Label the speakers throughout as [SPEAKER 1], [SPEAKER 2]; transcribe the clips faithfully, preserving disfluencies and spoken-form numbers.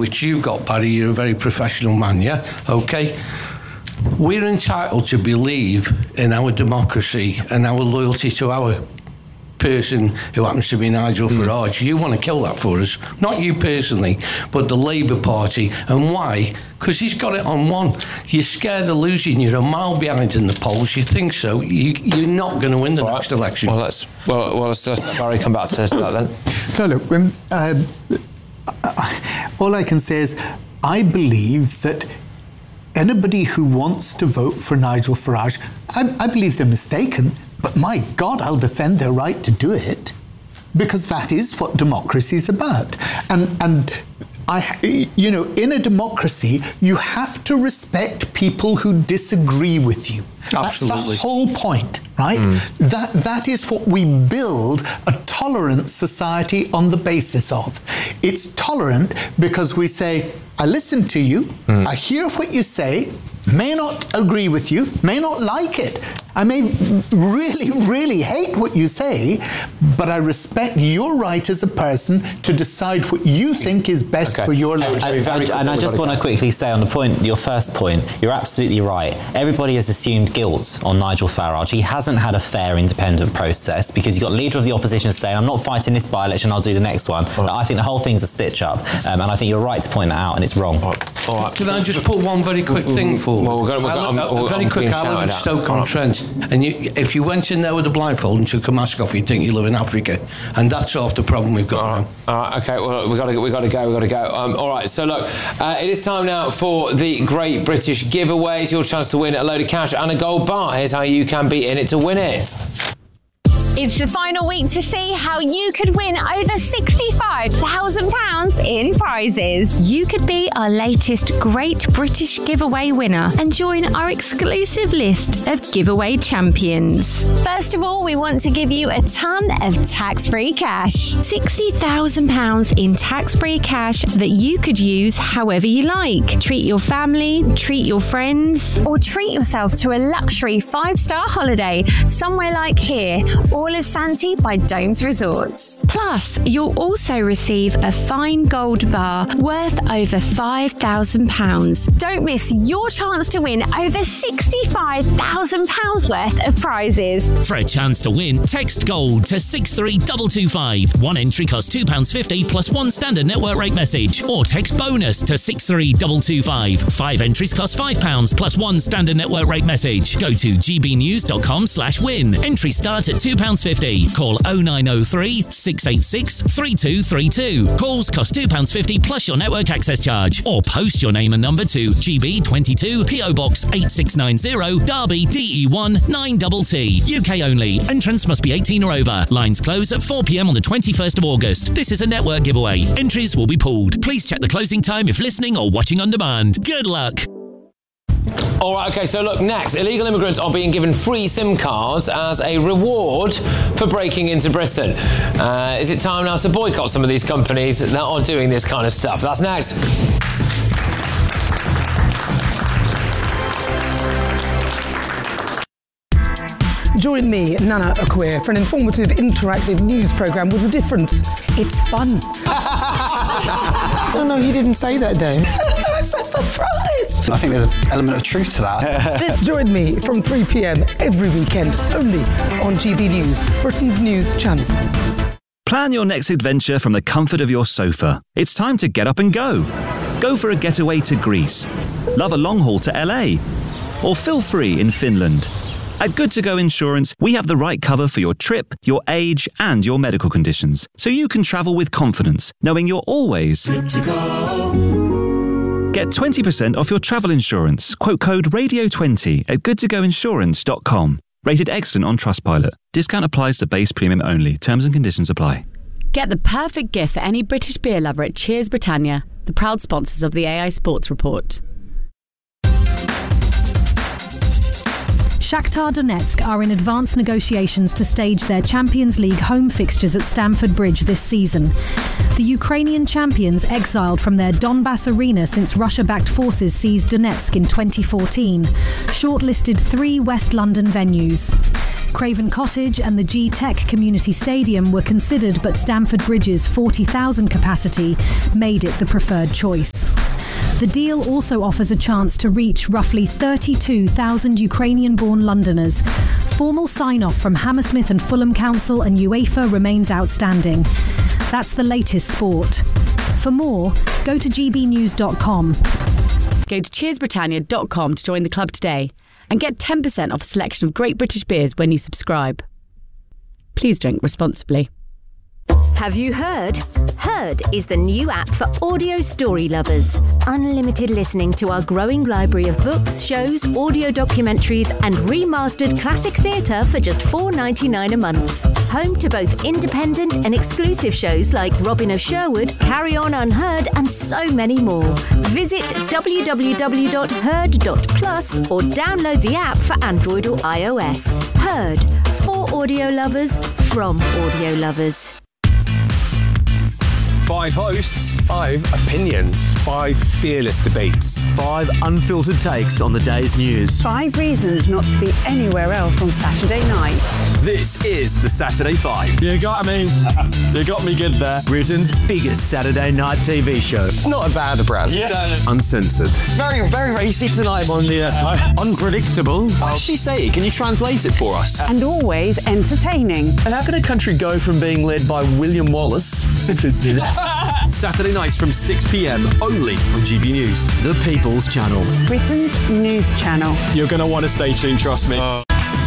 [SPEAKER 1] which you've got, Barry, you're a very professional man, yeah? Okay? We're entitled to believe in our democracy and our loyalty to our person who happens to be Nigel mm. Farage. You want to kill that for us. Not you personally, but the Labour Party. And why? Because he's got it on one. You're scared of losing. You're a mile behind in the polls. You think so. You, you're not going to win the All next right. election.
[SPEAKER 2] Well, let's, well, well, let's let Barry come back to that then.
[SPEAKER 3] No, look, when, uh, I, all I can say is I believe that anybody who wants to vote for Nigel Farage, I, I believe they're mistaken. But my God, I'll defend their right to do it, because that is what democracy is about. And and I, you know, in a democracy, you have to respect people who disagree with you.
[SPEAKER 1] Absolutely.
[SPEAKER 3] That's the whole point, right? Mm. That that is what we build a tolerant society on the basis of. It's tolerant because we say, I listen to you, mm. I hear what you say, may not agree with you, may not like it. I may really, really hate what you say, but I respect your right as a person to decide what you think is best okay. for your life.
[SPEAKER 4] And, and, and I just want to quickly say on the point, your first point, you're absolutely right. Everybody has assumed guilt on Nigel Farage. He hasn't had a fair, independent process because you've got leader of the opposition saying, I'm not fighting this by-election, I'll do the next one. Right. I think the whole thing's a stitch-up, um, and I think you're right to point that out, and it's wrong.
[SPEAKER 2] All right. All right.
[SPEAKER 1] Can I just put one very quick thing for
[SPEAKER 2] well, we're going, we're going,
[SPEAKER 1] Alan, a, a very quick Alan Stoke-on-Trent. And you, if you went in there with a blindfold and took a mask off, you'd think you live in Africa. And that's half the problem we've got
[SPEAKER 2] all right.
[SPEAKER 1] now.
[SPEAKER 2] All right, okay, well, we've got to, we've got to go, we've got to go. Um, all right, so look, uh, it is time now for the Great British Giveaway. It's your chance to win a load of cash and a gold bar. Here's how you can be in it to win it.
[SPEAKER 5] It's the final week to see how you could win over sixty-five thousand pounds in prizes.
[SPEAKER 6] You could be our latest Great British Giveaway winner and join our exclusive list of giveaway champions.
[SPEAKER 5] First of all, we want to give you a ton of tax-free cash.
[SPEAKER 6] sixty thousand pounds in tax-free cash that you could use however you like. Treat your family, treat your friends,
[SPEAKER 5] or treat yourself to a luxury five-star holiday somewhere like here, or All is Santi by Domes Resorts.
[SPEAKER 6] Plus, you'll also receive a fine gold bar worth over five thousand pounds.
[SPEAKER 5] Don't miss your chance to win over sixty-five thousand pounds worth of prizes.
[SPEAKER 7] For a chance to win, text GOLD to six three two two five. One entry costs two pounds fifty plus one standard network rate message. Or text BONUS to six three two two five. Five entries cost five pounds plus one standard network rate message. Go to gbnews.com slash win. Entries start at two pounds fifty. Call oh nine oh three, six eight six, three two three two. Calls cost two pounds fifty plus your network access charge. Or post your name and number to G B twenty-two, P O Box eight six nine zero, Derby, D E one nine T T. U K only. Entrance must be eighteen or over. Lines close at four p.m. on the twenty-first of August. This is a network giveaway. Entries will be pooled. Please check the closing time if listening or watching on demand. Good luck.
[SPEAKER 2] All right, okay, so look, next, illegal immigrants are being given free SIM cards as a reward for breaking into Britain. Uh, is it time now to boycott some of these companies that are doing this kind of stuff? That's next.
[SPEAKER 8] Join me, Nana Akwe, for an informative, interactive news programme with a difference. It's fun.
[SPEAKER 9] No, no, you didn't say that, Dave.
[SPEAKER 8] I'm so surprised.
[SPEAKER 9] I think there's an element of truth to that.
[SPEAKER 8] Join me from three p.m. every weekend, only on G B News, Britain's news channel.
[SPEAKER 10] Plan your next adventure from the comfort of your sofa. It's time to get up and go. Go for a getaway to Greece. Love a long haul to L A. Or feel free in Finland. At Good to Go Insurance, we have the right cover for your trip, your age, and your medical conditions, so you can travel with confidence, knowing you're always good to go. Get twenty percent off your travel insurance. Quote code radio twenty at good to go insurance dot com. Rated excellent on Trustpilot. Discount applies to base premium only. Terms and conditions apply.
[SPEAKER 11] Get the perfect gift for any British beer lover at Cheers Britannia, the proud sponsors of the A I Sports Report.
[SPEAKER 12] Shakhtar Donetsk are in advanced negotiations to stage their Champions League home fixtures at Stamford Bridge this season. The Ukrainian champions, exiled from their Donbass arena since Russia-backed forces seized Donetsk in twenty fourteen, shortlisted three West London venues. Craven Cottage and the G-Tech Community Stadium were considered, but Stamford Bridge's forty thousand capacity made it the preferred choice. The deal also offers a chance to reach roughly thirty-two thousand Ukrainian-born Londoners. Formal sign-off from Hammersmith and Fulham Council and UEFA remains outstanding. That's the latest sport. For more, go to g b news dot com.
[SPEAKER 11] Go to cheers britannia dot com to join the club today and get ten percent off a selection of great British beers when you subscribe. Please drink responsibly.
[SPEAKER 13] Have you heard? Heard is the new app for audio story lovers. Unlimited listening to our growing library of books, shows, audio documentaries and remastered classic theatre for just four dollars ninety-nine a month. Home to both independent and exclusive shows like Robin of Sherwood, Carry On Unheard and so many more. Visit w w w dot heard dot plus or download the app for Android or iOS. Heard, for audio lovers, from audio lovers.
[SPEAKER 14] Five hosts, five opinions, five fearless debates, five unfiltered takes on the day's news.
[SPEAKER 15] Five reasons not to be anywhere else on Saturday night.
[SPEAKER 14] This is the Saturday Five. You got me. You got me good there. Britain's biggest Saturday night T V show. It's not a bad brand. Yeah. Uncensored. Very, very racy tonight on the uh, unpredictable. What did she say? Can you translate it for us?
[SPEAKER 15] And always entertaining.
[SPEAKER 14] And how can a country go from being led by William Wallace Saturday nights from six p m only on G B News, the People's Channel.
[SPEAKER 15] Britain's news channel.
[SPEAKER 14] You're going to want to stay tuned, trust me. Uh.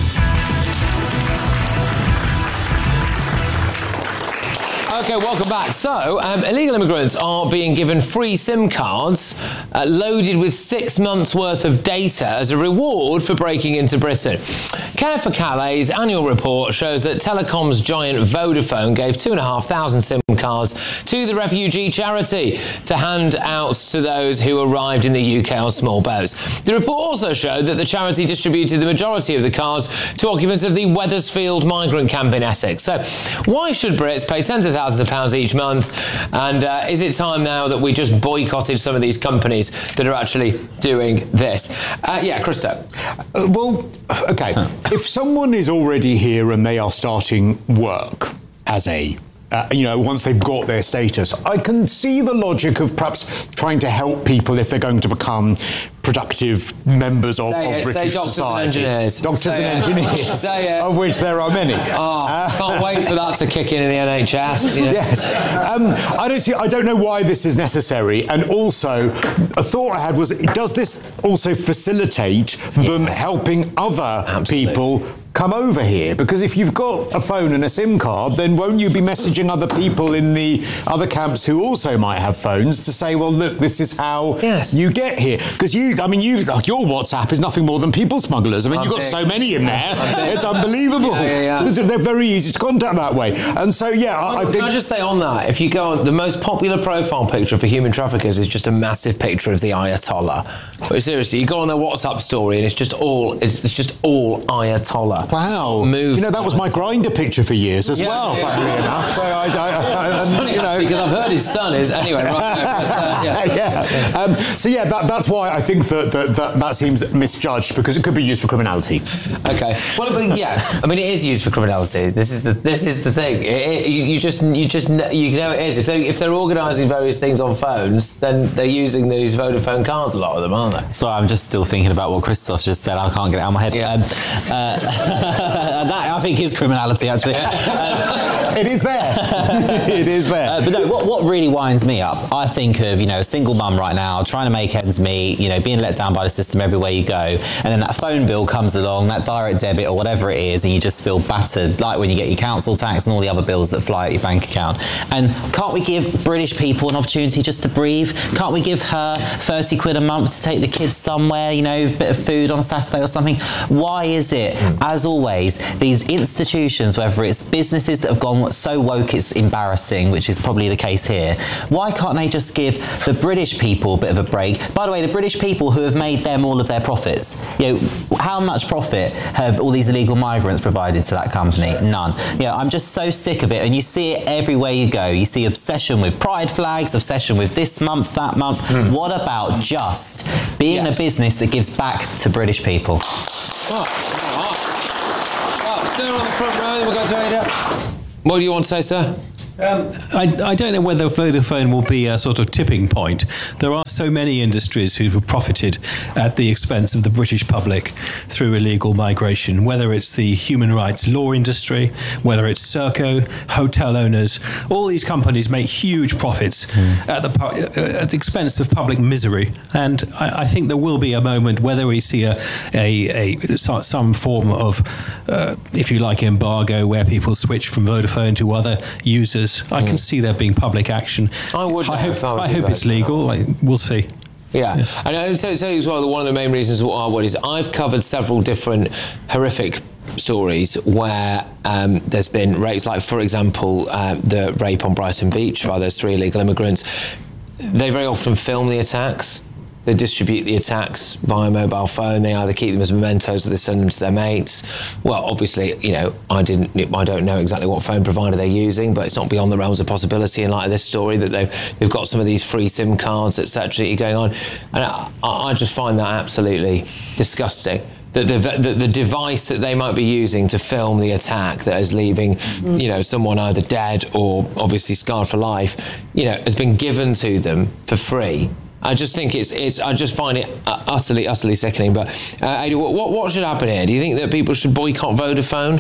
[SPEAKER 2] Okay, welcome back. So, um, illegal immigrants are being given free SIM cards uh, loaded with six months' worth of data as a reward for breaking into Britain. Care for Calais' annual report shows that telecoms giant Vodafone gave two thousand five hundred SIM cards to the refugee charity to hand out to those who arrived in the U K on small boats. The report also showed that the charity distributed the majority of the cards to occupants of the Wethersfield migrant camp in Essex. So, why should Brits pay tens of thousands of pounds each month? And uh, is it time now that we just boycotted some of these companies that are actually doing this? Uh, yeah, Christo.
[SPEAKER 16] Uh, well, okay. If someone is already here and they are starting work as a Uh, you know, once they've got their status, I can see the logic of perhaps trying to help people if they're going to become productive members of,
[SPEAKER 2] say
[SPEAKER 16] of
[SPEAKER 2] it,
[SPEAKER 16] British
[SPEAKER 2] say doctors
[SPEAKER 16] society.
[SPEAKER 2] And engineers.
[SPEAKER 16] Doctors
[SPEAKER 2] say
[SPEAKER 16] and
[SPEAKER 2] it.
[SPEAKER 16] engineers,
[SPEAKER 2] say it.
[SPEAKER 16] of which there are many.
[SPEAKER 2] Oh, uh, can't wait for that to kick in in the N H S. You know?
[SPEAKER 16] Yes, um, I don't see. I don't know why this is necessary. And also, a thought I had was, does this also facilitate them helping other Absolutely. people come over here? Because if you've got a phone and a SIM card, then won't you be messaging other people in the other camps who also might have phones to say, well, look, this is how yes. you get here? Because you, I mean, you, like your WhatsApp is nothing more than people smugglers. I mean, I'm you've got big. so many in there. It's unbelievable. Yeah, yeah, yeah. They're very easy to contact that way. And so, yeah, I, I think...
[SPEAKER 2] Can I just say on that, if you go on, the most popular profile picture for human traffickers is just a massive picture of the Ayatollah. But seriously, you go on their WhatsApp story and it's just all, it's, it's just all Ayatollah.
[SPEAKER 16] Wow.
[SPEAKER 2] Move.
[SPEAKER 16] You know, that was my Grindr picture for years as
[SPEAKER 2] yeah,
[SPEAKER 16] well,
[SPEAKER 2] yeah.
[SPEAKER 16] funnily enough. So I, I, I, I
[SPEAKER 2] funny,
[SPEAKER 16] you know,
[SPEAKER 2] because I've heard his son is anyway. Right, but, uh, yeah.
[SPEAKER 16] yeah. Um, so yeah, that, that's why I think that, that that that seems misjudged, because it could be used for criminality.
[SPEAKER 2] Okay. Well, but yeah. I mean, it is used for criminality. This is the this is the thing. It, it, you, you just you just know, you know it is. If they if they're organising various things on phones, then they're using these Vodafone cards. A lot of them, aren't they?
[SPEAKER 4] Sorry, I'm just still thinking about what Christoph just said. I can't get it out of my head.
[SPEAKER 2] Yeah.
[SPEAKER 4] Um, uh, that I think is criminality, actually. um,
[SPEAKER 16] it is there. It is there.
[SPEAKER 4] Uh, but no, what, what really winds me up, I think of, you know, a single mum right now trying to make ends meet, you know, being let down by the system everywhere you go, and then that phone bill comes along, that direct debit or whatever it is, and you just feel battered, like when you get your council tax and all the other bills that fly at your bank account. And can't we give British people an opportunity just to breathe? Can't we give her thirty quid a month to take the kids somewhere, you know, a bit of food on a Saturday or something? Why is it, as always, these institutions, whether it's businesses that have gone so woke it's embarrassing, which is probably the case here, why can't they just give the British people a bit of a break? By the way, the British people who have made them all of their profits, you know, how much profit have all these illegal migrants provided to that company? None. You know, I'm just so sick of it, and you see it everywhere you go. You see obsession with pride flags, obsession with this month, that month. Mm. What about just being yes. a business that gives back to British people?
[SPEAKER 2] Oh. Oh. Sir on the front row, then we'll go to Ada. What do you want to say, sir?
[SPEAKER 17] Um, I, I don't know whether Vodafone will be a sort of tipping point. There are so many industries who have profited at the expense of the British public through illegal migration, whether it's the human rights law industry, whether it's Serco, hotel owners. All these companies make huge profits mm. at, the, uh, at the expense of public misery. And I, I think there will be a moment, whether we see a, a, a some form of, uh, if you like, embargo, where people switch from Vodafone to other users. I can mm. see there being public action.
[SPEAKER 2] I would.
[SPEAKER 17] I hope,
[SPEAKER 2] I
[SPEAKER 17] I hope it's legal. I, we'll see.
[SPEAKER 2] Yeah, yeah. And I would say, say as well that one of the main reasons why I would is I've covered several different horrific stories where um, there's been rapes, like for example uh, the rape on Brighton Beach by those three illegal immigrants. They very often film the attacks. They distribute the attacks via mobile phone. They either keep them as mementos or they send them to their mates. Well, obviously, you know, I didn't, I don't know exactly what phone provider they're using, but it's not beyond the realms of possibility in light of this story that they've, they've got some of these free SIM cards, et cetera, going on. And I, I just find that absolutely disgusting. That the, the, the device that they might be using to film the attack that is leaving, you know, someone either dead or obviously scarred for life, you know, has been given to them for free. I just think it's, it's I just find it utterly, utterly sickening. But, uh, Ada, what, what should happen here? Do you think that people should boycott Vodafone?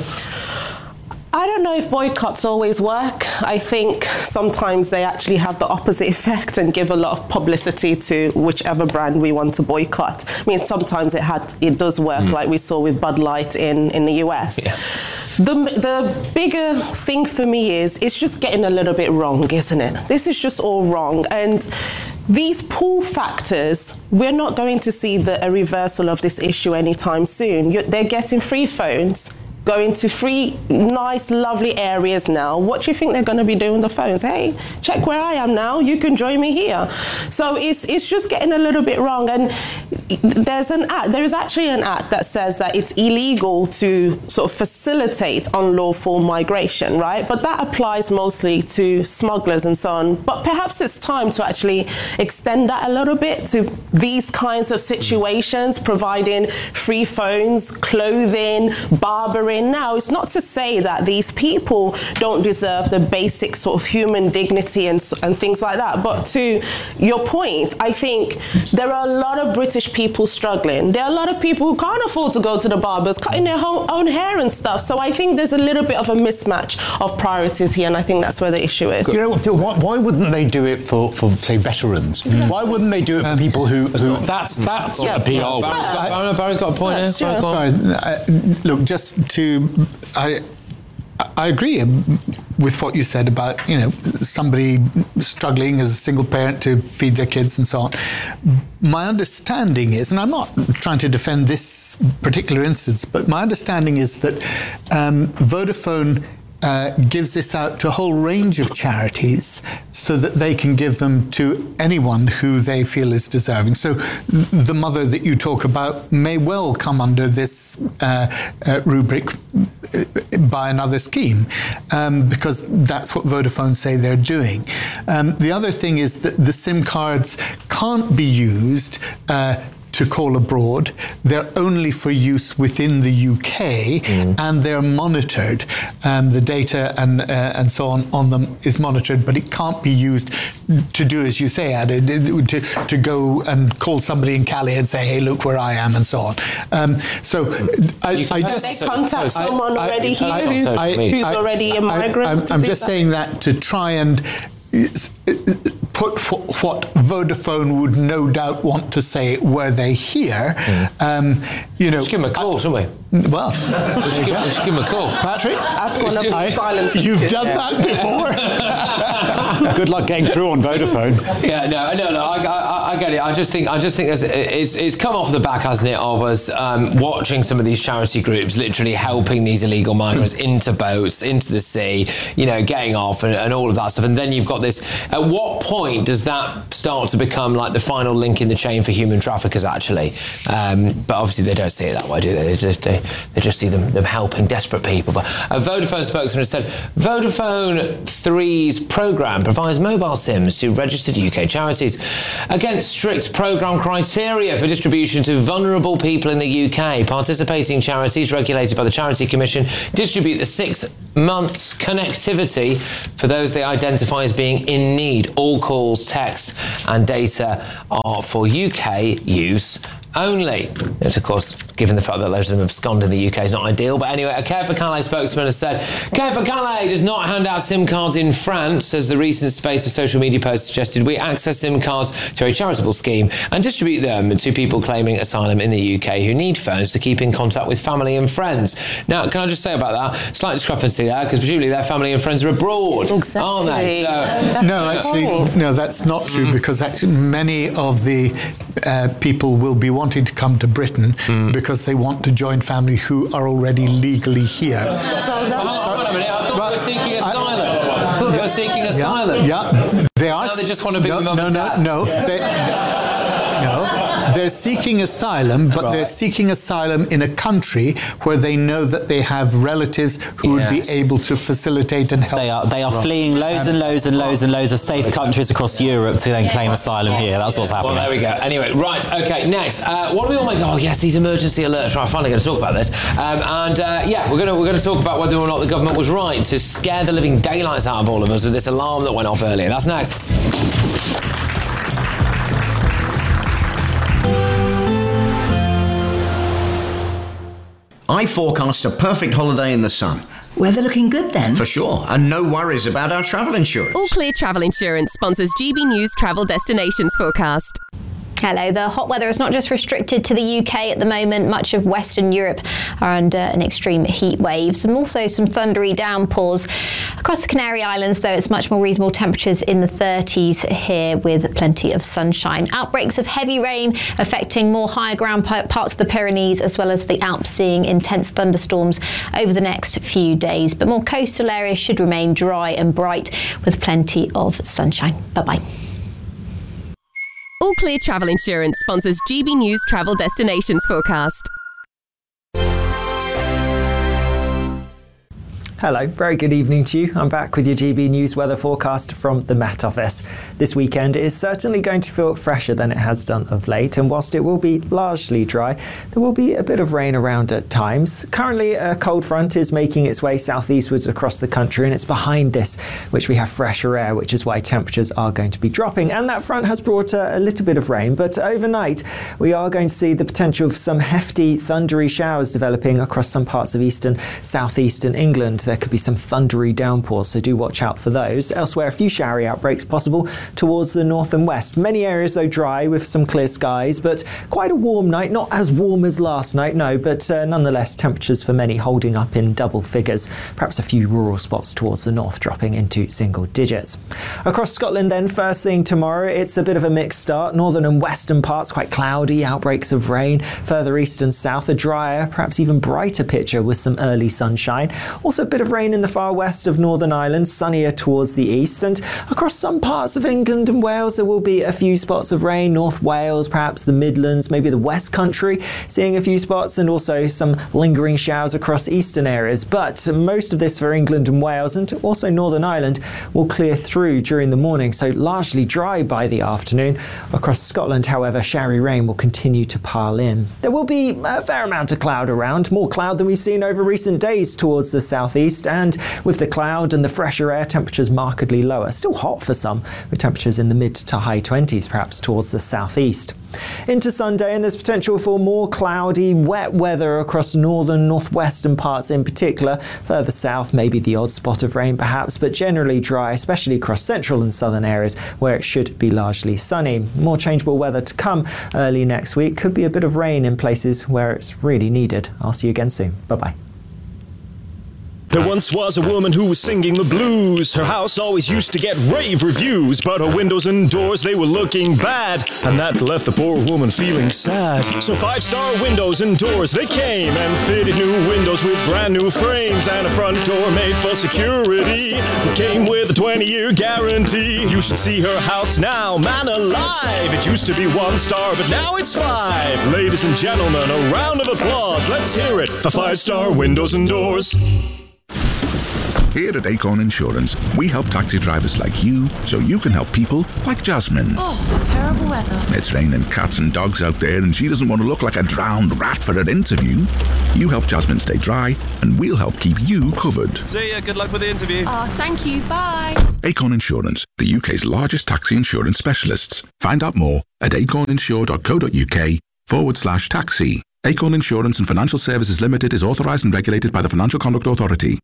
[SPEAKER 18] I don't know if boycotts always work. I think sometimes they actually have the opposite effect and give a lot of publicity to whichever brand we want to boycott. I mean, sometimes it had it does work, mm. like we saw with Bud Light in, in the U S. Yeah. The, the bigger thing for me is it's just getting a little bit wrong, isn't it? This is just all wrong. And these pull factors, we're not going to see the, a reversal of this issue anytime soon. You're, they're getting free phones, going to free, nice, lovely areas now. What do you think they're going to be doing with the phones? Hey, check where I am now. You can join me here. So it's it's just getting a little bit wrong. And there's an act, there is actually an act that says that it's illegal to sort of facilitate unlawful migration, right? But that applies mostly to smugglers and so on. But perhaps it's time to actually extend that a little bit to these kinds of situations, providing free phones, clothing, barbering. Now, it's not to say that these people don't deserve the basic sort of human dignity and, and things like that. But to your point, I think there are a lot of British people struggling. There are a lot of people who can't afford to go to the barbers, cutting their own, own hair and stuff. So I think there's a little bit of a mismatch of priorities here, and I think that's where the issue is.
[SPEAKER 16] You know, why, why wouldn't they do it for, for say, veterans? Mm. Why wouldn't they do it for people who, who that's that's
[SPEAKER 18] yeah.
[SPEAKER 16] a P R?
[SPEAKER 2] Barry's, Barry's got a point here.
[SPEAKER 3] Sorry, sorry. Uh, look, just to I I agree with what you said about, you know, somebody struggling as a single parent to feed their kids and so on. My understanding is, and I'm not trying to defend this particular instance, but my understanding is that um, Vodafone Uh, gives this out to a whole range of charities so that they can give them to anyone who they feel is deserving. So th- the mother that you talk about may well come under this uh, uh, rubric by another scheme, um, because that's what Vodafone say they're doing. Um, the other thing is that the SIM cards can't be used uh, to call abroad. They're only for use within the U K, mm. and they're monitored. Um, the data and uh, and so on on them is monitored, but it can't be used to do, as you say, Ada, to, to go and call somebody in Cali and say, hey, look where I am, and so on. Um, so I, I just...
[SPEAKER 18] They contact I, someone
[SPEAKER 3] I,
[SPEAKER 18] already
[SPEAKER 3] I,
[SPEAKER 18] here
[SPEAKER 3] I, I,
[SPEAKER 18] who's
[SPEAKER 3] I,
[SPEAKER 18] already a migrant.
[SPEAKER 3] I, I'm, I'm just
[SPEAKER 18] that.
[SPEAKER 3] saying that to try and put what Vodafone would no doubt want to say were they here. Mm. Um, you know,
[SPEAKER 2] let's give them a call, I, shouldn't we?
[SPEAKER 3] Well,
[SPEAKER 2] let's give, let's give them a call.
[SPEAKER 3] Patrick,
[SPEAKER 18] Ask one of
[SPEAKER 3] I,
[SPEAKER 18] silence.
[SPEAKER 3] You've done that before.
[SPEAKER 16] Good luck getting through on Vodafone.
[SPEAKER 2] Yeah, no, no, no. I, I, I get it. I just think, I just think there's, it's, it's come off the back, hasn't it, of us um, watching some of these charity groups literally helping these illegal migrants into boats, into the sea, you know, getting off and, and all of that stuff. And then you've got this. At what point does that start to become like the final link in the chain for human traffickers? Actually, um, but obviously they don't see it that way, do they? They just, they, they just see them, them helping desperate people. But a Vodafone spokesman has said Vodafone three's programme fires mobile SIMs to registered U K charities. Against strict programme criteria for distribution to vulnerable people in the U K, participating charities regulated by the Charity Commission distribute the six months connectivity for those they identify as being in need. All calls, texts and data are for U K use only. Which, of course, given the fact that loads of them abscond in the U K is not ideal. But anyway, a Care for Calais spokesman has said, Care for Calais does not hand out SIM cards in France, as the recent space of social media posts suggested. We access SIM cards through a charitable scheme and distribute them to people claiming asylum in the U K who need phones to keep in contact with family and friends. Now, can I just say about that, slight discrepancy there, because presumably their family and friends are abroad, exactly. aren't they? So,
[SPEAKER 3] no, actually, no, that's not true, mm. because actually many of the uh, people will be wanting to come to Britain mm. because they want to join family who are already legally here.
[SPEAKER 2] So that's, hold on a minute, I thought they were seeking asylum. I, I thought they were seeking asylum.
[SPEAKER 3] Yeah, yeah. They are.
[SPEAKER 2] No, they just want to be
[SPEAKER 3] no,
[SPEAKER 2] with mum
[SPEAKER 3] no,
[SPEAKER 2] and
[SPEAKER 3] no,
[SPEAKER 2] dad.
[SPEAKER 3] no, they, no. They're seeking asylum, but right. they're seeking asylum in a country where they know that they have relatives who yes. would be able to facilitate and help.
[SPEAKER 4] They are they are
[SPEAKER 3] right.
[SPEAKER 4] fleeing loads um, and loads and loads and loads of safe countries across Europe to then claim asylum here. That's what's happening.
[SPEAKER 2] Well, there we go. Anyway, right, okay, next. Uh, what do we all make? Oh, yes, these emergency alerts. Right, I'm finally going to talk about this. Um, and uh, yeah, we're going to we're going to talk about whether or not the government was right to scare the living daylights out of all of us with this alarm that went off earlier. That's next.
[SPEAKER 19] I forecast a perfect holiday in the sun.
[SPEAKER 20] Weather looking good then?
[SPEAKER 19] For sure, and no worries about our travel insurance.
[SPEAKER 21] All Clear Travel Insurance sponsors G B News Travel Destinations Forecast.
[SPEAKER 22] Hello. The hot weather is not just restricted to the U K at the moment. Much of Western Europe are under an extreme heat wave. And also some thundery downpours. Across the Canary Islands, though, it's much more reasonable temperatures in the thirties here with plenty of sunshine. Outbreaks of heavy rain affecting more higher ground parts of the Pyrenees as well as the Alps, seeing intense thunderstorms over the next few days. But more coastal areas should remain dry and bright with plenty of sunshine. Bye-bye.
[SPEAKER 21] All Clear Travel Insurance sponsors G B News Travel Destinations Forecast.
[SPEAKER 23] Hello, very good evening to you. I'm back with your G B News weather forecast from the Met Office. This weekend is certainly going to feel fresher than it has done of late, and whilst it will be largely dry, there will be a bit of rain around at times. Currently, a cold front is making its way southeastwards across the country, and it's behind this which we have fresher air, which is why temperatures are going to be dropping. And that front has brought a, a little bit of rain, but overnight we are going to see the potential of some hefty, thundery showers developing across some parts of eastern, southeastern England. There could be some thundery downpours, so do watch out for those. Elsewhere, a few showery outbreaks possible towards the north and west. Many areas, though, dry with some clear skies, but quite a warm night. Not as warm as last night, no, but uh, nonetheless, temperatures for many holding up in double figures. Perhaps a few rural spots towards the north dropping into single digits. Across Scotland, then, first thing tomorrow, it's a bit of a mixed start. Northern and western parts quite cloudy, outbreaks of rain. Further east and south, a drier, perhaps even brighter picture with some early sunshine. Also a bit of rain in the far west of Northern Ireland, sunnier towards the east, and across some parts of England and Wales there will be a few spots of rain. North Wales, perhaps the Midlands, maybe the West Country, seeing a few spots, and also some lingering showers across eastern areas. But most of this for England and Wales and also Northern Ireland will clear through during the morning, so largely dry by the afternoon. Across Scotland, however, showery rain will continue to pile in. There will be a fair amount of cloud around, more cloud than we've seen over recent days towards the southeast, and with the cloud and the fresher air, temperatures markedly lower. Still hot for some, with temperatures in the mid to high twenties, perhaps towards the southeast. Into Sunday, and there's potential for more cloudy, wet weather across northern, northwestern parts in particular. Further south, maybe the odd spot of rain perhaps, but generally dry, especially across central and southern areas where it should be largely sunny. More changeable weather to come early next week. Could be a bit of rain in places where it's really needed. I'll see you again soon. Bye-bye.
[SPEAKER 24] There once was a woman who was singing the blues. Her house always used to get rave reviews, but her windows and doors, they were looking bad, and that left the poor woman feeling sad. So Five Star Windows and Doors, they came and fitted new windows with brand new frames and a front door made for security that came with a twenty-year guarantee. You should see her house now, man alive. It used to be one star, but now it's five. Ladies and gentlemen, a round of applause. Let's hear it for Five Star Windows and Doors.
[SPEAKER 1] Here at Acorn Insurance, we help taxi drivers like you so you can help people like Jasmine.
[SPEAKER 5] Oh, terrible weather.
[SPEAKER 1] It's raining cats and dogs out there and she doesn't want to look like a drowned rat for her interview. You help Jasmine stay dry and we'll help keep you covered.
[SPEAKER 5] See ya, good luck with the interview. Oh, thank you, bye.
[SPEAKER 1] Acorn Insurance, the U K's largest taxi insurance specialists. Find out more at acorninsure.co.uk forward slash taxi. Acorn Insurance and Financial Services Limited is authorised and regulated by the Financial Conduct Authority.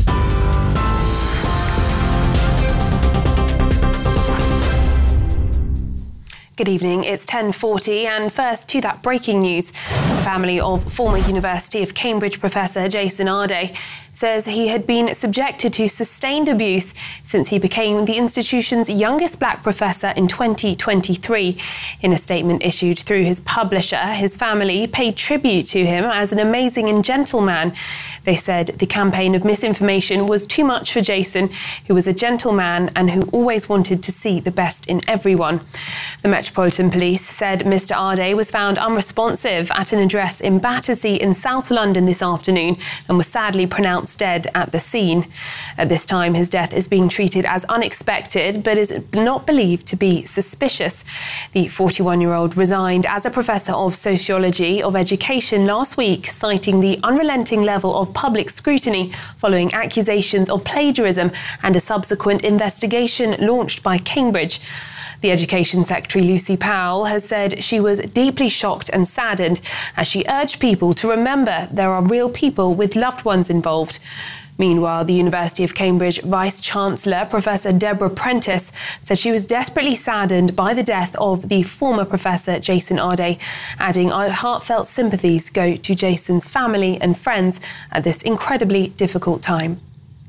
[SPEAKER 6] Good evening, it's ten forty and first to that breaking news. The family of former University of Cambridge professor Jason Arday says he had been subjected to sustained abuse since he became the institution's youngest black professor in twenty twenty-three. In a statement issued through his publisher, his family paid tribute to him as an amazing and gentle man. They said the campaign of misinformation was too much for Jason, who was a gentle man and who always wanted to see the best in everyone. The Metropolitan Police said Mister Arday was found unresponsive at an address in Battersea in South London this afternoon and was sadly pronounced dead at the scene. At this time, his death is being treated as unexpected but is not believed to be suspicious. The forty-one-year-old resigned as a professor of sociology of education last week, citing the unrelenting level of public scrutiny following accusations of plagiarism and a subsequent investigation launched by Cambridge. The Education Secretary, Lucy Powell, has said she was deeply shocked and saddened as she urged people to remember there are real people with loved ones involved. Meanwhile, the University of Cambridge Vice-Chancellor, Professor Deborah Prentice, said she was desperately saddened by the death of the former Professor Jason Arday, adding, "Our heartfelt sympathies go to Jason's family and friends at this incredibly difficult time."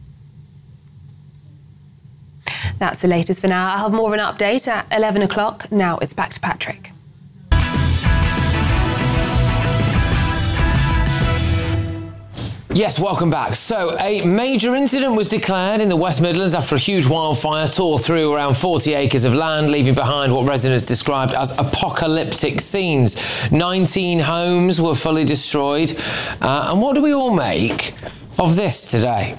[SPEAKER 6] That's the latest for now. I'll have more of an update at eleven o'clock. Now it's back to Patrick.
[SPEAKER 2] Yes, welcome back. So, a major incident was declared in the West Midlands after a huge wildfire tore through around forty acres of land, leaving behind what residents described as apocalyptic scenes. nineteen homes were fully destroyed. Uh, and what do we all make of this today?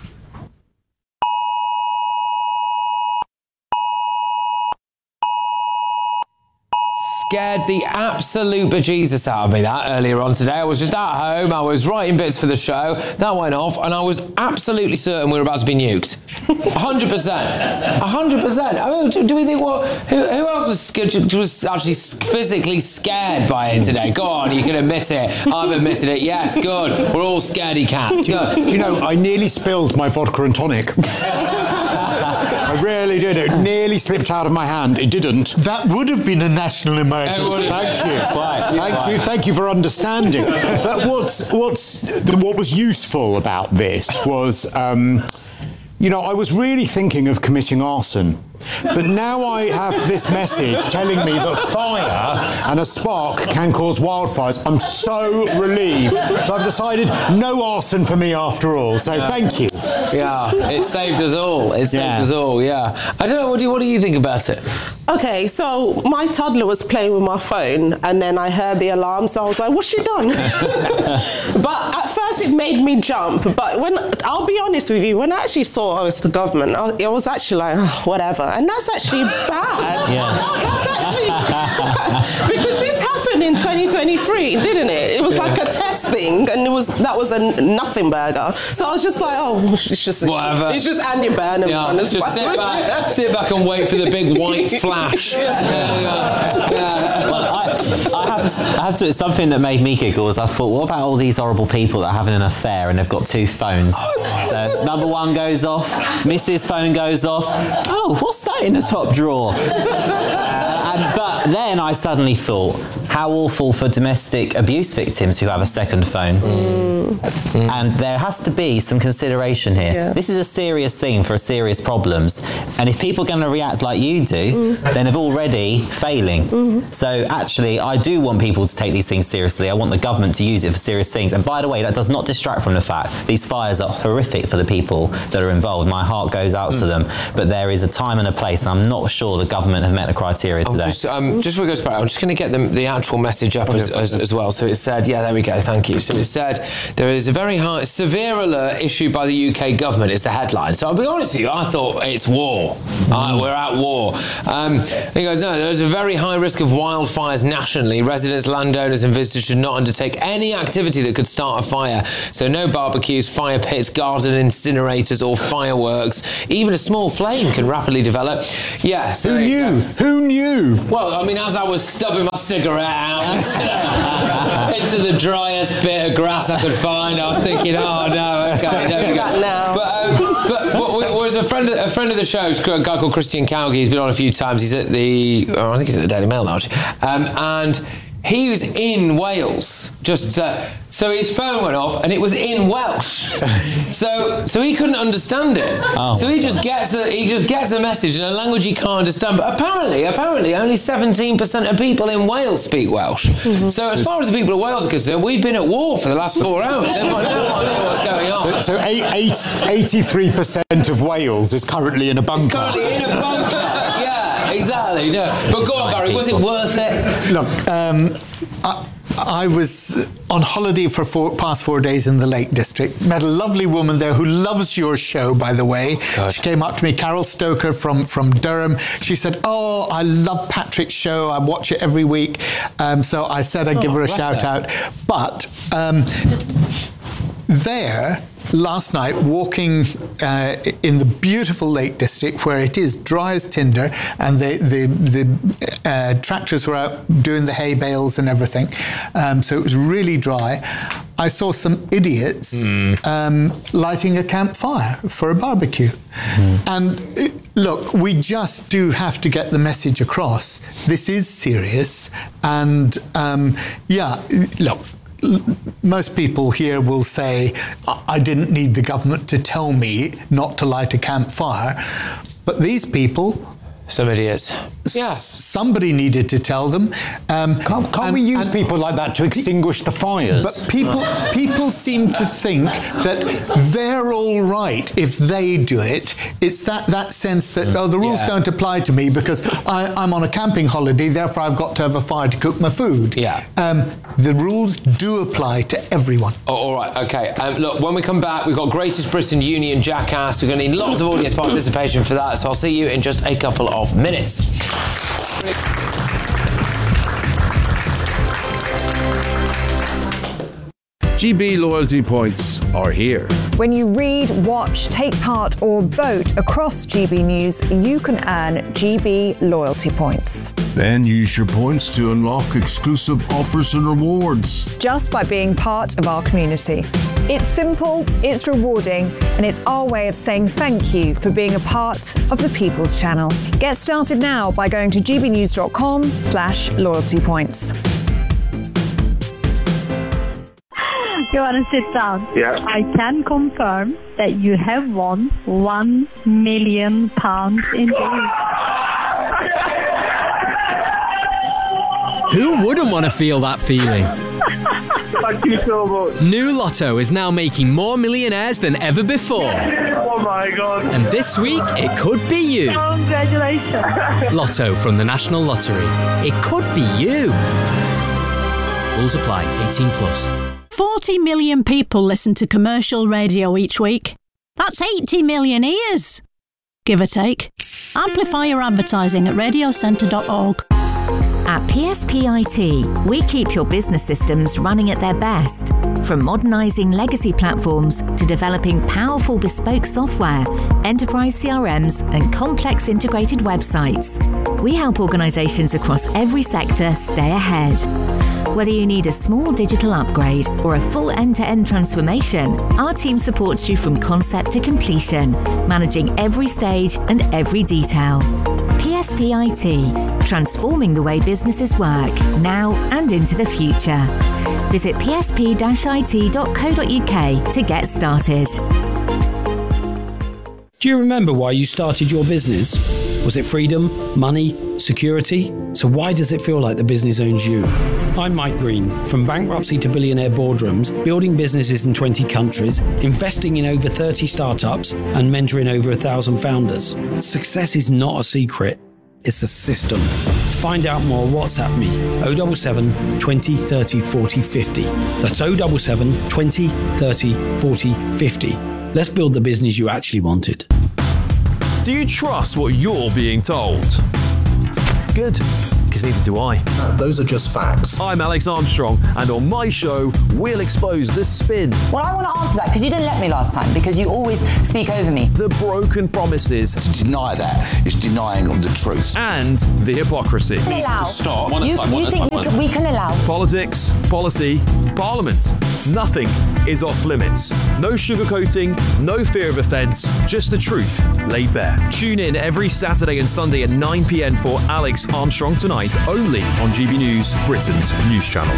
[SPEAKER 2] Scared the absolute bejesus out of me, that, earlier on today. I was just at home, I was writing bits for the show, that went off, and I was absolutely certain we were about to be nuked. one hundred percent. one hundred percent. I mean, do, do we think, what, who, who else was, scared, was actually physically scared by it today? Go on, you can admit it. I've admitted it. Yes, good. We're all scaredy cats. Go.
[SPEAKER 16] Do you know, I nearly spilled my vodka and tonic. I really did. It nearly slipped out of my hand. It didn't.
[SPEAKER 3] That would have been a national emergency.
[SPEAKER 16] Thank you. Thank you. Thank you for understanding. But what's what's what was useful about this was, um, you know, I was really thinking of committing arson. But now I have this message telling me that fire and a spark can cause wildfires. I'm so relieved. So I've decided no arson for me after all. So
[SPEAKER 2] yeah.
[SPEAKER 16] Thank you.
[SPEAKER 2] Yeah, it saved us all. It saved
[SPEAKER 16] yeah.
[SPEAKER 2] us all, yeah. I don't know, what do, you, what do you think about it?
[SPEAKER 18] Okay, so my toddler was playing with my phone and then I heard the alarm, so I was like, what's she done? But at first it made me jump. But when I'll be honest with you, when I actually saw it was the government, I, it was actually like, oh, whatever. And that's actually bad.
[SPEAKER 4] Yeah.
[SPEAKER 18] That's actually bad. Because this happened in twenty twenty-three, didn't it? It was like a test thing, and it was that was a nothing burger. So I was just like, oh, it's just
[SPEAKER 2] whatever.
[SPEAKER 18] It's just Andy Burnham.
[SPEAKER 2] Yeah, just
[SPEAKER 18] just
[SPEAKER 2] sit back, sit back and wait for the big white flash. Yeah. Yeah.
[SPEAKER 4] Yeah. Well, I, I have to, I have to. It's something that made me giggle. Is I thought, what about all these horrible people that are having an affair and they've got two phones? So number one goes off, Missus phone goes off. Oh, what's that in the top drawer? Uh, and, but then I suddenly thought, how awful for domestic abuse victims who have a second phone.
[SPEAKER 18] Mm.
[SPEAKER 4] Mm. And there has to be some consideration here. Yeah. This is a serious thing for serious problems. And if people are going to react like you do, mm. then they're already failing. Mm. So actually, I do want people to take these things seriously. I want the government to use it for serious things. And by the way, that does not distract from the fact these fires are horrific for the people that are involved. My heart goes out mm. to them. But there is a time and a place, and I'm not sure the government have met the criteria today.
[SPEAKER 2] Just, um, just before we go to Barry, I'm just going to get them, the actual actual message up as, as, as well. So it said, yeah, there we go, thank you. So it said, there is a very high, severe alert issued by the U K government, is the headline. So I'll be honest with you, I thought it's war. Mm. Uh, we're at war. Um, he goes, no, there's a very high risk of wildfires nationally. Residents, landowners and visitors should not undertake any activity that could start a fire. So no barbecues, fire pits, garden incinerators or fireworks. Even a small flame can rapidly develop. Yeah. So
[SPEAKER 16] Who knew?
[SPEAKER 2] Uh,
[SPEAKER 16] Who knew?
[SPEAKER 2] Well, I mean, as I was stubbing my cigarette out into the driest bit of grass I could find, I was thinking, oh no, okay, there we go.
[SPEAKER 18] No.
[SPEAKER 2] But, um, but what was a friend, of, a friend of the show, a guy called Christian Cowgie. He's been on a few times. He's at the, oh, I think he's at the Daily Mail now, actually. Um, and he was in Wales, just uh, so his phone went off and it was in Welsh. so so he couldn't understand it. Oh. So he just gets a he just gets a message in a language he can't understand. But apparently, apparently, only seventeen percent of people in Wales speak Welsh. Mm-hmm. So as far as the people of Wales are concerned, we've been at war for the last four hours. They've got no idea what's going on.
[SPEAKER 16] So, so eight, eight, eighty-three percent of Wales is currently in a bunker.
[SPEAKER 2] It's currently in a bunker. Yeah, exactly. No. But go on, Barry. Was it worth it?
[SPEAKER 3] Look, um, I, I was on holiday for four, past four days in the Lake District. Met a lovely woman there who loves your show, by the way. God. She came up to me, Carol Stoker from, from Durham. She said, oh, I love Patrick's show. I watch it every week. Um, so I said I'd oh, give her a shout her. out. But um, there... last night, walking uh, in the beautiful Lake District, where it is dry as tinder, and the the, the uh, tractors were out doing the hay bales and everything, um, so it was really dry. I saw some idiots mm. um, lighting a campfire for a barbecue. Mm. And it, look, we just do have to get the message across. This is serious, and um, yeah, look. Most people here will say, I didn't need the government to tell me not to light a campfire. But these people...
[SPEAKER 2] Some idiots. Yeah.
[SPEAKER 3] S- somebody needed to tell them. Um,
[SPEAKER 16] can't can't and, we use people like that to extinguish the fires?
[SPEAKER 3] But people people seem to think that they're all right if they do it. It's that, that sense that, mm. oh, the rules yeah. don't apply to me because I, I'm on a camping holiday, therefore I've got to have a fire to cook my food.
[SPEAKER 2] Yeah.
[SPEAKER 3] Um, the rules do apply to everyone.
[SPEAKER 2] Oh, all right, okay. Um, look, when we come back, we've got Greatest Britain Union Jackass. We're going to need lots of audience participation for that, so I'll see you in just a couple of minutes.
[SPEAKER 7] G B loyalty points are here.
[SPEAKER 8] When you read, watch, take part or vote across G B News, you can earn G B loyalty points.
[SPEAKER 7] Then use your points to unlock exclusive offers and rewards.
[SPEAKER 8] Just by being part of our community. It's simple, it's rewarding, and it's our way of saying thank you for being a part of the People's Channel. Get started now by going to gbnews.com slash loyalty points.
[SPEAKER 9] You want to sit down?
[SPEAKER 20] Yeah.
[SPEAKER 9] I can confirm that you have won one million pounds in days.
[SPEAKER 25] Who wouldn't want to feel that feeling?
[SPEAKER 20] Thank you so much.
[SPEAKER 25] New Lotto is now making more millionaires than ever before.
[SPEAKER 20] Oh my God.
[SPEAKER 25] And this week, it could be you.
[SPEAKER 9] Congratulations.
[SPEAKER 25] Lotto from the National Lottery. It could be you. Rules apply. eighteen plus.
[SPEAKER 26] forty million people listen to commercial radio each week. That's eighty million ears, give or take. Amplify your advertising at radio centre dot org.
[SPEAKER 13] At P S P I T, we keep your business systems running at their best. From modernising legacy platforms to developing powerful bespoke software, enterprise C R Ms and complex integrated websites. We help organisations across every sector stay ahead. Whether you need a small digital upgrade or a full end-to-end transformation, our team supports you from concept to completion, managing every stage and every detail. P S P I T, transforming the way businesses work, now and into the future. Visit p s p dash i t dot co dot u k to get started.
[SPEAKER 27] Do you remember why you started your business? Was it freedom, money, security? So why does it feel like the business owns you? I'm Mike Green. From bankruptcy to billionaire boardrooms, building businesses in twenty countries, investing in over thirty startups, and mentoring over a thousand founders. Success is not a secret. it's a system. Find out more, WhatsApp me, oh seven seven, twenty, thirty, forty, fifty. That's oh seven seven, twenty, thirty, forty, fifty. Let's build the business you actually wanted.
[SPEAKER 10] Do you trust what you're being told? Good, because neither do I.
[SPEAKER 11] No, those are just facts.
[SPEAKER 10] I'm Alex Armstrong, and on my show, we'll expose the spin.
[SPEAKER 12] Well, I want to answer that, because you didn't let me last time, because you always speak over me.
[SPEAKER 10] The broken promises.
[SPEAKER 14] To deny that is denying the truth.
[SPEAKER 10] And the hypocrisy.
[SPEAKER 12] Allow.
[SPEAKER 10] Stop.
[SPEAKER 12] One you, time, you think we can, we can allow?
[SPEAKER 10] Politics, policy, parliament. Nothing is off limits. No sugarcoating, no fear of offence, just the truth laid bare. Tune in every Saturday and Sunday at nine p.m. for Alex Armstrong Tonight, only on G B News, Britain's news channel.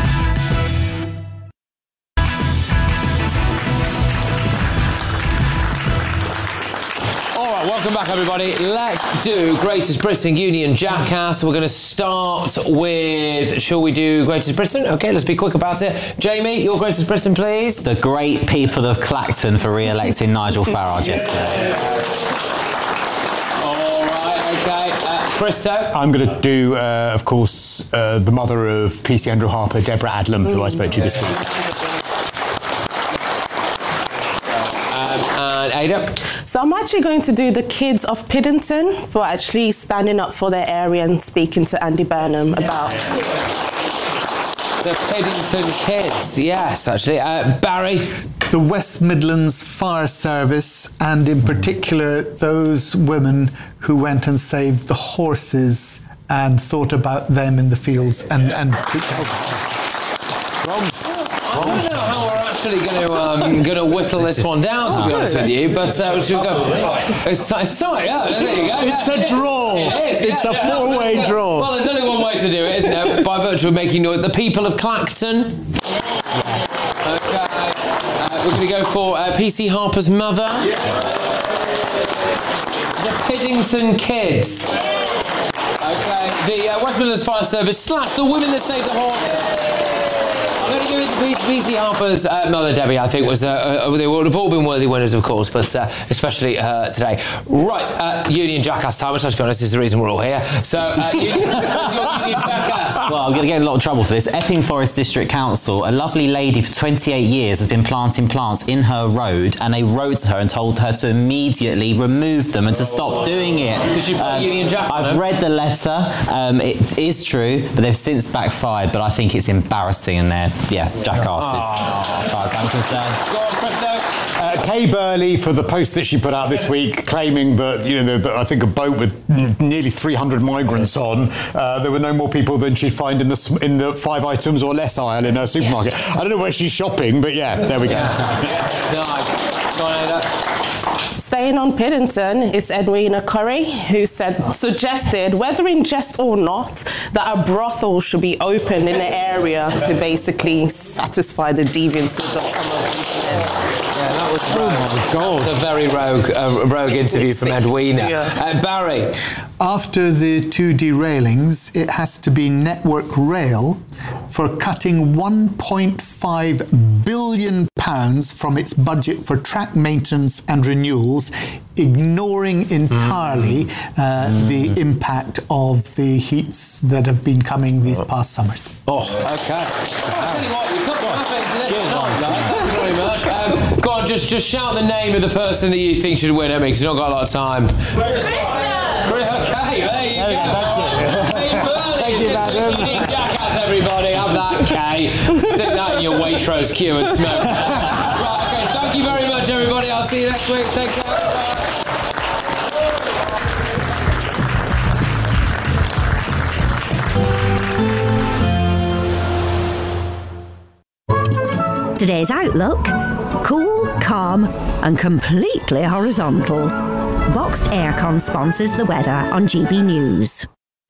[SPEAKER 2] Welcome back, everybody. Let's do Greatest Britain Union Jackass. We're going to start with, shall we do Greatest Britain? Okay, let's be quick about it. Jamie, your Greatest Britain, please.
[SPEAKER 4] The great people of Clacton for re-electing Nigel Farage yesterday.
[SPEAKER 2] All right, okay. Uh, Christo?
[SPEAKER 16] I'm going to do, uh, of course, uh, the mother of P C Andrew Harper, Deborah Adlam, who I spoke to this week.
[SPEAKER 2] Ada?
[SPEAKER 18] So I'm actually going to do the kids of Piddington for actually standing up for their area and speaking to Andy Burnham about...
[SPEAKER 2] The Piddington kids, yes, actually. Uh, Barry?
[SPEAKER 3] The West Midlands Fire Service, and in particular those women who went and saved the horses and thought about them in the fields and... and
[SPEAKER 2] I don't know how we're actually going to um, going to whittle this one down, to be honest with you, but uh, we'll go. It's tight, it's tight, yeah, there you go.
[SPEAKER 3] It's a draw.
[SPEAKER 2] It is,
[SPEAKER 3] it's
[SPEAKER 2] yeah,
[SPEAKER 3] a four-way
[SPEAKER 2] yeah.
[SPEAKER 3] draw.
[SPEAKER 2] Well, there's only one way to do it, isn't there? By virtue of making noise. The people of Clacton. Okay. Uh, we're going to go for uh, P C Harper's mother. The Piddington kids. Okay. The uh, West Midlands Fire Service slash the women that saved the horse. I'm going to give it to P C Harper's uh, mother, Debbie, I think, was... Uh, uh, they would have all been worthy winners, of course, but uh, especially her today. Right, uh, Union Jackass time, which, let's be honest, is the reason we're all here. So, uh, Union, Union Jackass.
[SPEAKER 4] Well, I'm going to get in a lot of trouble for this. Epping Forest District Council, a lovely lady for twenty-eight years has been planting plants in her road, and they wrote to her and told her to immediately remove them and to stop doing it.
[SPEAKER 2] Did she put um, Union Jack on
[SPEAKER 4] I've
[SPEAKER 2] them?
[SPEAKER 4] read the letter. Um, it is true, but they've since backfired, but I think it's embarrassing and they're, yeah, jackasses, as far as I'm concerned.
[SPEAKER 2] Go on, Christo.
[SPEAKER 16] Uh, Kay Burley for the post that she put out this week, claiming that, you know, that I think a boat with n- nearly three hundred migrants on, uh, there were no more people than she'd find in the in the five items or less aisle in her supermarket. Yeah. I don't know where she's shopping, but yeah, there we go.
[SPEAKER 2] Yeah. Nice. Go on, Ada.
[SPEAKER 18] Staying on Piddington, it's Edwina Curry who said, suggested, whether in jest or not, that a brothel should be opened in the area to basically satisfy the deviances of some of these men.
[SPEAKER 2] Yeah, that was rogue. Oh my God. That was a very rogue, uh, rogue interview from Edwina. Yeah. Uh, Barry.
[SPEAKER 3] After the two derailings, it has to be Network Rail for cutting one point five billion pounds from its budget for track maintenance and renewals, ignoring entirely mm. Uh, mm. the impact of the heats that have been coming these past summers.
[SPEAKER 2] Oh, okay. I'll tell you what, you've got Thank you very much. Um, go on, just, just shout the name of the person that you think should win at me, because you've not got a lot of time. Krista! Okay, there you go. Thank you. Thank you, madam. Union Jackass, everybody. Have that, Kay. Stick that in your Waitrose queue and smoke. Right, okay, thank you very much, everybody. I'll see you next week. Take care.
[SPEAKER 13] Today's outlook: cool, calm and completely horizontal. Boxed Aircon sponsors the weather on G B News.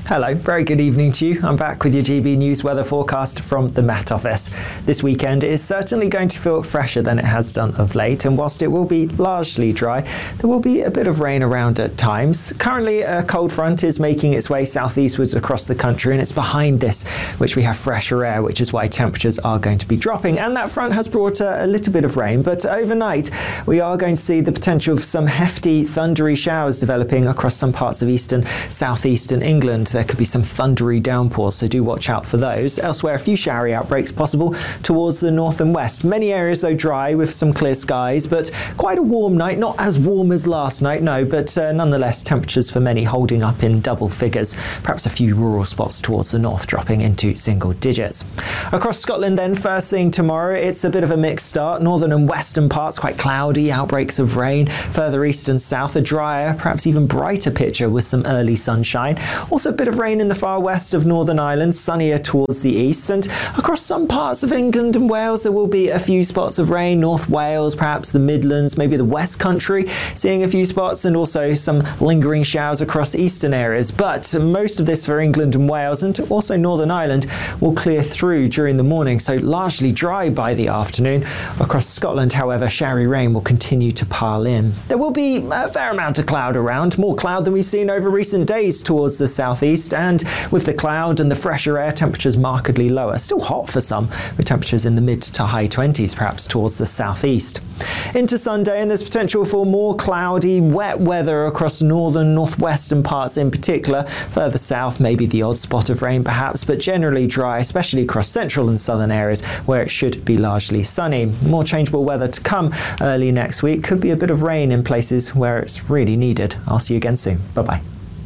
[SPEAKER 11] Hello, very good evening to you. I'm back with your G B News weather forecast from the Met Office. This weekend is certainly going to feel fresher than it has done of late, and whilst it will be largely dry, there will be a bit of rain around at times. Currently, a cold front is making its way southeastwards across the country, and it's behind this which we have fresher air, which is why temperatures are going to be dropping. And that front has brought a, a little bit of rain, but overnight we are going to see the potential of some hefty thundery showers developing across some parts of eastern, southeastern England. There could be some thundery downpours, so do watch out for those. Elsewhere, a few showery outbreaks possible towards the north and west. Many areas, though, dry with some clear skies, but quite a warm night. Not as warm as last night, no, but uh, nonetheless, temperatures for many holding up in double figures. Perhaps a few rural spots towards the north dropping into single digits. Across Scotland, then, first thing tomorrow, it's a bit of a mixed start. Northern and western parts quite cloudy, outbreaks of rain. Further east and south, a drier, perhaps even brighter picture with some early sunshine. Also a bit of rain in the far west of Northern Ireland, sunnier towards the east, and across some parts of England and Wales there will be a few spots of rain. North Wales, perhaps the Midlands, maybe the West Country, seeing a few spots, and also some lingering showers across eastern areas. But most of this for England and Wales and also Northern Ireland will clear through during the morning, so largely dry by the afternoon. Across Scotland, however, showery rain will continue to pile in. There will be a fair amount of cloud around, more cloud than we've seen over recent days towards the southeast, and with the cloud and the fresher air, temperatures markedly lower. Still hot for some, with temperatures in the mid to high twenties, perhaps towards the southeast. Into Sunday, and there's potential for more cloudy, wet weather across northern, northwestern parts in particular. Further south, maybe the odd spot of rain perhaps, but generally dry, especially across central and southern areas where it should be largely sunny. More changeable weather to come early next week. Could be a bit of rain in places where it's really needed. I'll see you again soon. Bye-bye.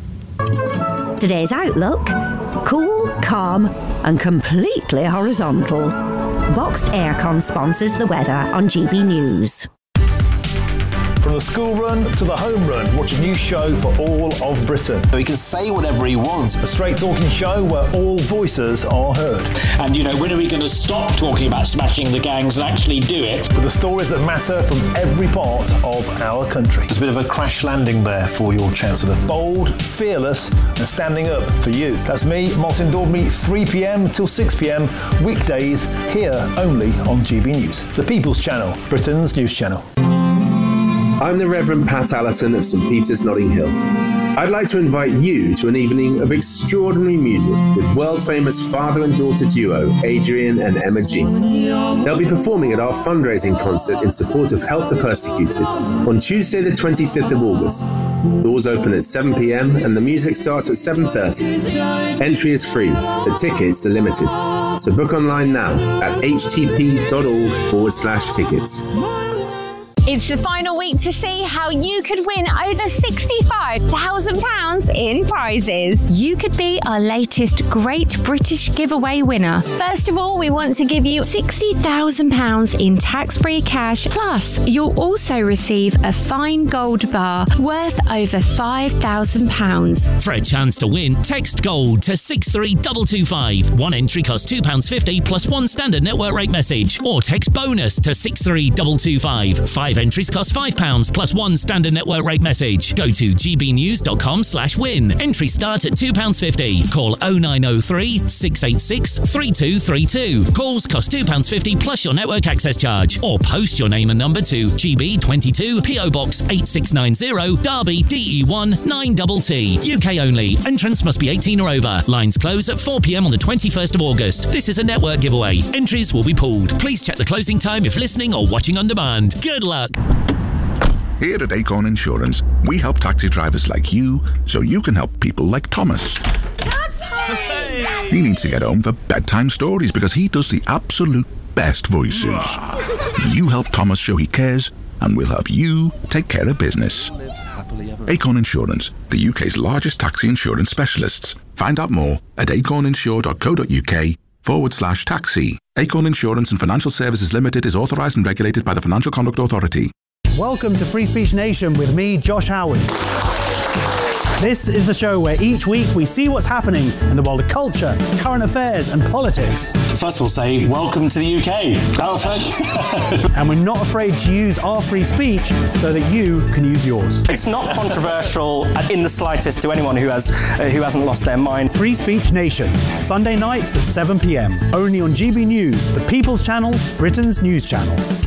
[SPEAKER 13] Today's outlook: cool, calm and completely horizontal. Boxed Aircon sponsors the weather on G B News.
[SPEAKER 15] From the school run to the home run, watch a new show for all of Britain.
[SPEAKER 14] So he can say whatever he wants.
[SPEAKER 15] A straight talking show where all voices are heard.
[SPEAKER 17] And, you know, when are we going to stop talking about smashing the gangs and actually do it?
[SPEAKER 15] With the stories that matter from every part of our country.
[SPEAKER 14] There's a bit of a crash landing there for your Chancellor.
[SPEAKER 15] Bold, fearless and standing up for you. That's me, Martin Daubney, three p.m. till six p.m. weekdays, here only on G B News. The People's Channel, Britain's news channel.
[SPEAKER 19] I'm the Reverend Pat Allerton of St Peter's, Notting Hill. I'd like to invite you to an evening of extraordinary music with world-famous father and daughter duo Adrian and Emma Jean. They'll be performing at our fundraising concert in support of Help the Persecuted on Tuesday the twenty-fifth of August. Doors open at seven p.m. and the music starts at seven thirty. Entry is free, but tickets are limited. So book online now at htp.org forward slash tickets.
[SPEAKER 21] It's the final week to see how you could win over sixty-five thousand pounds in prizes. You could be our latest Great British Giveaway winner. First of all, we want to give you sixty thousand pounds in tax-free cash. Plus, you'll also receive a fine gold bar worth over five thousand pounds.
[SPEAKER 22] For a chance to win, text GOLD to six three two two five. One entry costs two pounds fifty plus one standard network rate message. Or text BONUS to six three two two five. Five entries cost five pounds plus one standard network rate message. Go to gbnews.com slash win. Entries start at two pounds fifty. Call oh nine oh three, six eight six, three two three two. Calls cost two pounds fifty plus your network access charge. Or post your name and number to G B twenty-two, P O Box eight six nine zero, Derby, D E one nine T T. U K only. Entrance must be eighteen or over. Lines close at four p.m. on the twenty-first of August. This is a network giveaway. Entries will be pulled. Please check the closing time if listening or watching on demand. Good luck.
[SPEAKER 1] Here at Acorn Insurance, we help taxi drivers like you so you can help people like Thomas. Daddy! He needs to get home for bedtime stories because he does the absolute best voices. You help Thomas show he cares, and we'll help you take care of business. Acorn Insurance, the U K's largest taxi insurance specialists. Find out more at acorninsure.co.uk forward slash taxi. Acorn Insurance and Financial Services Limited is authorised and regulated by the Financial Conduct Authority.
[SPEAKER 23] Welcome to Free Speech Nation with me, Josh Howard.
[SPEAKER 5] This is the show where each week we see what's happening in the world of culture, current affairs and politics.
[SPEAKER 6] First we'll say, welcome to the U K. Oh, thank
[SPEAKER 5] And we're not afraid to use our free speech so that you can use yours.
[SPEAKER 7] It's not controversial in the slightest to anyone who has uh, who hasn't lost their mind.
[SPEAKER 5] Free Speech Nation, Sunday nights at seven p m, only on G B News, the People's Channel, Britain's news channel.